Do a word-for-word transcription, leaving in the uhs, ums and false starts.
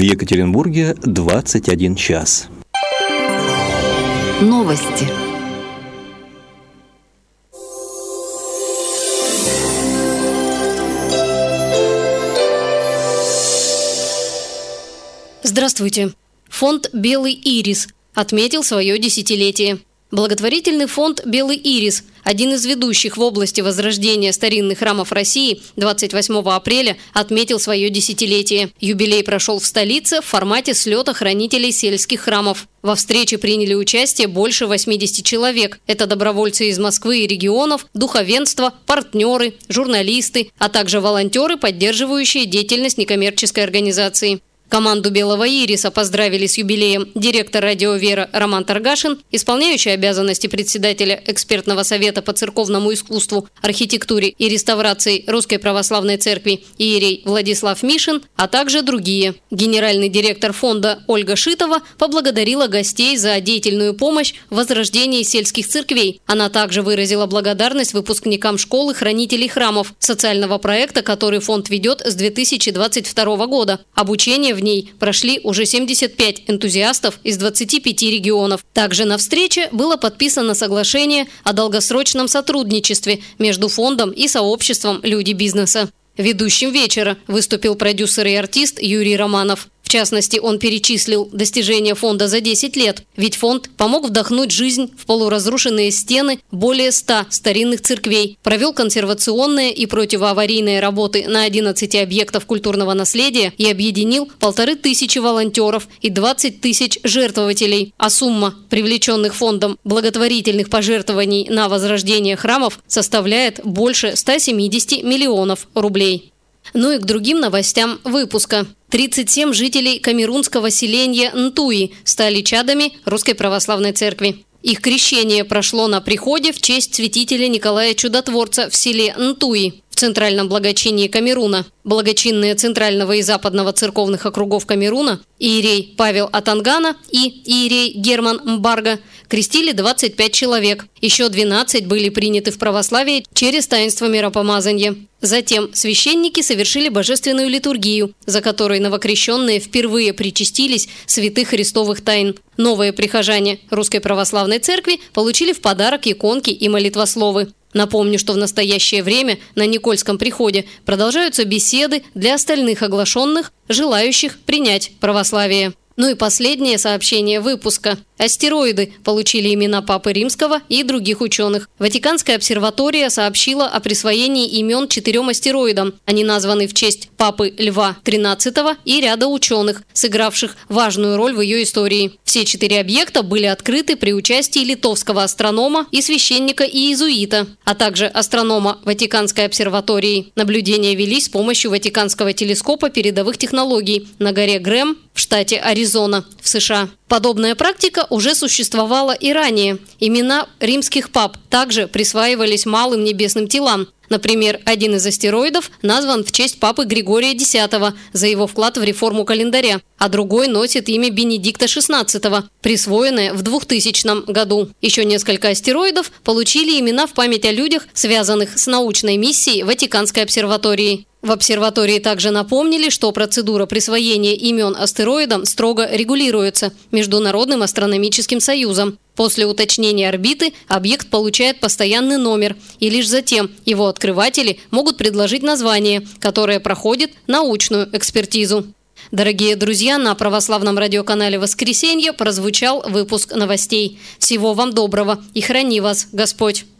Екатеринбурге двадцать один час. Новости. Здравствуйте. Фонд «Белый ирис» отметил свое десятилетие. Благотворительный фонд «Белый ирис», один из ведущих в области возрождения старинных храмов России, двадцать восьмого апреля отметил свое десятилетие. Юбилей прошел в столице в формате слета хранителей сельских храмов. Во встрече приняли участие больше восьмидесяти человек. Это добровольцы из Москвы и регионов, духовенство, партнеры, журналисты, а также волонтеры, поддерживающие деятельность некоммерческой организации. Команду «Белого ириса» поздравили с юбилеем директор радио «Вера» Роман Таргашин, исполняющий обязанности председателя экспертного совета по церковному искусству, архитектуре и реставрации Русской Православной Церкви иерей Владислав Мишин, а также другие. Генеральный директор фонда Ольга Шитова поблагодарила гостей за деятельную помощь в возрождении сельских церквей. Она также выразила благодарность выпускникам школы хранителей храмов, социального проекта, который фонд ведет с две тысячи двадцать второго года. Обучение в ней прошли уже семьдесят пять энтузиастов из двадцати пяти регионов. Также на встрече было подписано соглашение о долгосрочном сотрудничестве между фондом и сообществом «Люди бизнеса». Ведущим вечера выступил продюсер и артист Юрий Романов. В частности, он перечислил достижения фонда за десять лет, ведь фонд помог вдохнуть жизнь в полуразрушенные стены более ста старинных церквей, провел консервационные и противоаварийные работы на одиннадцати объектах культурного наследия и объединил полторы тысячи волонтеров и двадцать тысяч жертвователей. А сумма привлеченных фондом благотворительных пожертвований на возрождение храмов составляет больше ста семидесяти миллионов рублей. Ну и к другим новостям выпуска. тридцать семь жителей камерунского селения Нтуи стали чадами Русской Православной Церкви. Их крещение прошло на приходе в честь святителя Николая Чудотворца в селе Нтуи в центральном благочинии Камеруна. Благочинные Центрального и Западного церковных округов Камеруна иерей Павел Атангана и иерей Герман Мбарга крестили двадцать пять человек. Еще двенадцать были приняты в православие через таинство миропомазания. Затем священники совершили божественную литургию, за которой новокрещенные впервые причастились святых христовых тайн. Новые прихожане Русской Православной Церкви получили в подарок иконки и молитвословы. Напомню, что в настоящее время на Никольском приходе продолжаются беседы для остальных оглашенных, желающих принять православие. Ну и последнее сообщение выпуска. Астероиды получили имена Папы Римского и других ученых. Ватиканская обсерватория сообщила о присвоении имен четырем астероидам. Они названы в честь Папы Льва тринадцатого и ряда ученых, сыгравших важную роль в ее истории. Все четыре объекта были открыты при участии литовского астронома и священника и иезуита, а также астронома Ватиканской обсерватории. Наблюдения велись с помощью Ватиканского телескопа передовых технологий на горе Грэм в штате Аризона в США. Подобная практика уже существовала и ранее. Имена римских пап также присваивались малым небесным телам. Например, один из астероидов назван в честь папы Григория Десятого за его вклад в реформу календаря, а другой носит имя Бенедикта Шестнадцатого, присвоенное в двухтысячном году. Еще несколько астероидов получили имена в память о людях, связанных с научной миссией Ватиканской обсерватории. В обсерватории также напомнили, что процедура присвоения имен астероидам строго регулируется Международным астрономическим союзом. После уточнения орбиты объект получает постоянный номер, и лишь затем его открыватели могут предложить название, которое проходит научную экспертизу. Дорогие друзья, на православном радиоканале «Воскресенье» прозвучал выпуск новостей. Всего вам доброго и храни вас Господь!